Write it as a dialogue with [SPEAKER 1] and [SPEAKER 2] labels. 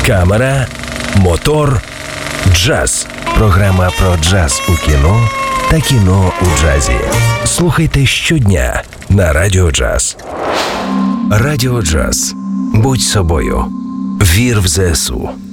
[SPEAKER 1] камера, мотор, джаз. Програма про джаз у кіно та кіно у джазі. Слухайте щодня на Радіо Джаз. Радіо Джаз. Будь собою. Вір в ЗСУ.